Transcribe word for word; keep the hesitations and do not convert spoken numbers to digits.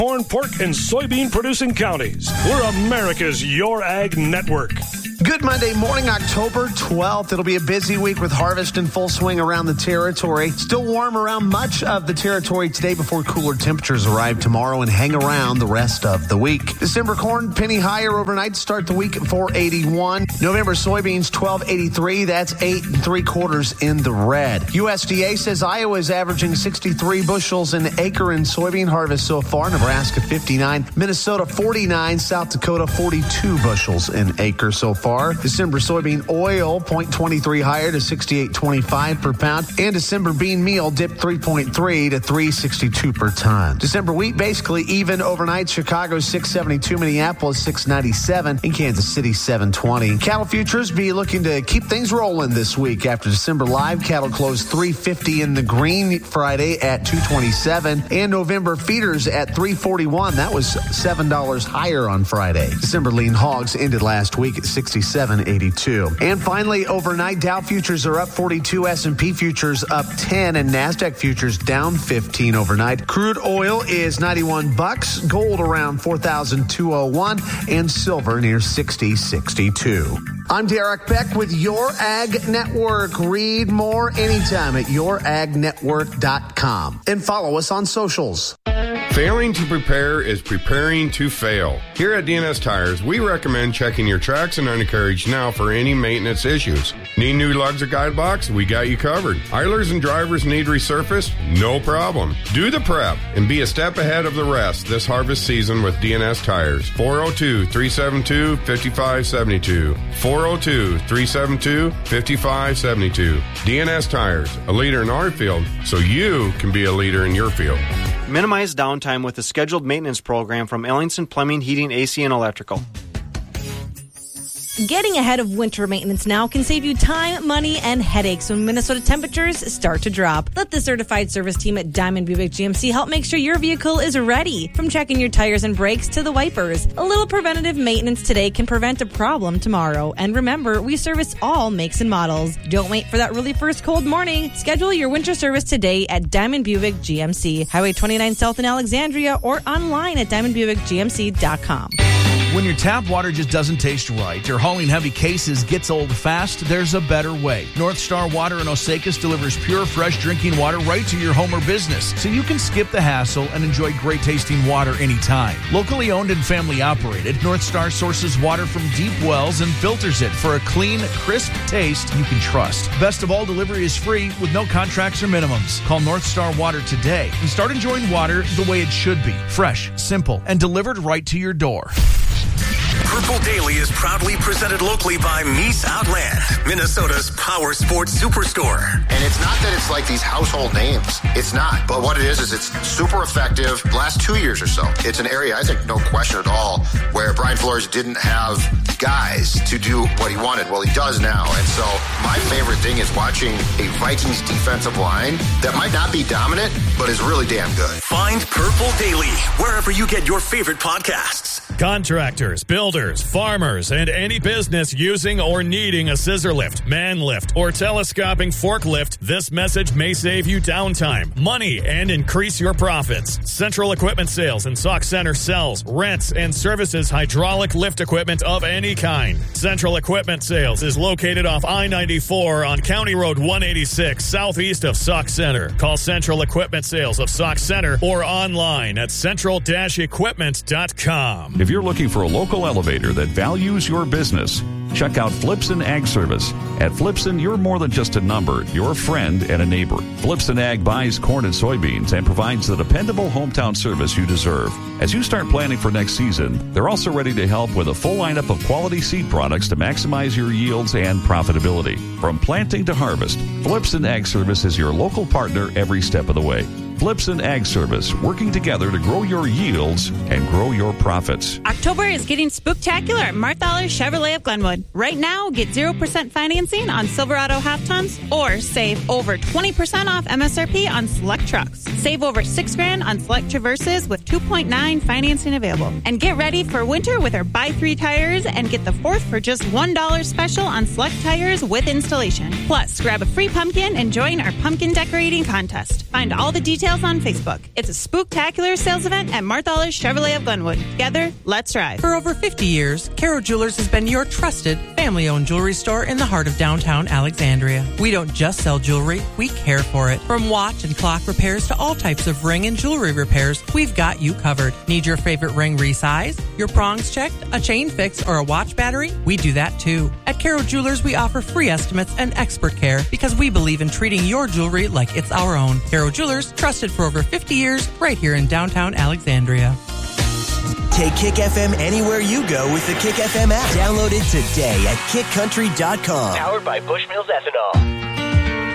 corn, pork, and soybean producing counties. We're America's Your Ag Network. Good Monday morning, October twelfth. It'll be a busy week with harvest in full swing around the territory. Still warm around much of the territory today before cooler temperatures arrive tomorrow and hang around the rest of the week. December corn, penny higher overnight, start the week at four eighty-one. November soybeans, twelve eighty-three. That's eight and three quarters in the red. U S D A says Iowa is averaging sixty-three bushels an acre in soybean harvest so far. Nebraska, fifty-nine. Minnesota, forty-nine. South Dakota, forty-two bushels an acre so far. December soybean oil, zero point two three higher to sixty-eight twenty-five per pound. And December bean meal dipped three point three to three sixty-two per ton. December wheat basically even overnight. Chicago, six seventy-two. Minneapolis, six ninety-seven. In Kansas City, seven twenty. Cattle futures be looking to keep things rolling this week. After December live, cattle closed three fifty in the green Friday at two twenty-seven. And November feeders at three forty-one. That was seven dollars higher on Friday. December lean hogs ended last week at sixty-seven eighty-two. And finally, overnight, Dow futures are up forty-two, S and P futures up ten, and NASDAQ futures down fifteen overnight. Crude oil is ninety-one bucks, gold around four thousand two hundred one, and silver near sixty sixty-two. I'm Derek Beck with Your Ag Network. Read more anytime at your ag network dot com and follow us on socials. Failing to prepare is preparing to fail. Here at D N S Tires, we recommend checking your tracks and undercarriage now for any maintenance issues. Need new lugs or guide blocks? We got you covered. Idlers and drivers need resurfaced? No problem. Do the prep and be a step ahead of the rest this harvest season with D N S Tires. four oh two, three seven two, five five seven two. four oh two, three seven two, five five seven two. D N S Tires, a leader in our field, so you can be a leader in your field. Minimize downtime with a scheduled maintenance program from Ellingson Plumbing, Heating, A C, and Electrical. Getting ahead of winter maintenance now can save you time, money, and headaches when Minnesota temperatures start to drop. Let the certified service team at Diamond Buick G M C help make sure your vehicle is ready. From checking your tires and brakes to the wipers, a little preventative maintenance today can prevent a problem tomorrow. And remember, we service all makes and models. Don't wait for that really first cold morning. Schedule your winter service today at Diamond Buick G M C, Highway twenty-nine South in Alexandria, or online at diamond buick g m c dot com. When your tap water just doesn't taste right or hauling heavy cases gets old fast, there's a better way. North Star Water in Osakis delivers pure, fresh drinking water right to your home or business, so you can skip the hassle and enjoy great tasting water anytime. Locally owned and family operated, North Star sources water from deep wells and filters it for a clean, crisp taste you can trust. Best of all, delivery is free with no contracts or minimums. Call North Star Water today and start enjoying water the way it should be. Fresh, simple, and delivered right to your door. Purple Daily is proudly presented locally by Mies Outland, Minnesota's power sports superstore. And it's not that it's like these household names. It's not. But what it is, is it's super effective the last two years or so. It's an area, I think, no question at all, where Brian Flores didn't have guys to do what he wanted. Well, he does now. And so my favorite thing is watching a Vikings defensive line that might not be dominant, but is really damn good. Find Purple Daily wherever you get your favorite podcasts. Contractors, builders, farmers, and any business using or needing a scissor lift, man lift, or telescoping forklift, this message may save you downtime, money, and increase your profits. Central Equipment Sales in Sauk Center sells, rents, and services hydraulic lift equipment of any kind. Central Equipment Sales is located off I ninety-four on County Road one eighty-six, southeast of Sauk Center. Call Central Equipment Sales of Sauk Center or online at central dash equipment dot com. If you're looking for a local elevator that values your business, check out Flipson Ag Service. At Flipson, you're more than just a number. You're a friend and a neighbor. Flipson Ag buys corn and soybeans and provides the dependable hometown service you deserve. As you start planning for next season, they're also ready to help with a full lineup of quality seed products to maximize your yields and profitability. From planting to harvest, Flipson Ag Service is your local partner every step of the way. Flipson Ag Service, working together to grow your yields and grow your profits. October is getting spooktacular at Marthaler Chevrolet of Glenwood. Right now, get zero percent financing on Silverado half tons or save over twenty percent off M S R P on select trucks. Save over six grand on select Traverses with two point nine financing available. And get ready for winter with our buy three tires and get the fourth for just one dollar special on select tires with installation. Plus, grab a free pumpkin and join our pumpkin decorating contest. Find all the details Sales on Facebook. It's a spooktacular sales event at Marthaler's Chevrolet of Glenwood. Together, let's drive. For over fifty years, Caro Jewelers has been your trusted, family-owned jewelry store in the heart of downtown Alexandria. We don't just sell jewelry, we care for it. From watch and clock repairs to all types of ring and jewelry repairs, we've got you covered. Need your favorite ring resized, your prongs checked, a chain fixed, or a watch battery? We do that too. At Caro Jewelers, we offer free estimates and expert care because we believe in treating your jewelry like it's our own. Caro Jewelers, trusted for over fifty years, right here in downtown Alexandria. Take Kick F M anywhere you go with the Kick F M app. Download it today at kick country dot com. Powered by Bushmills Ethanol.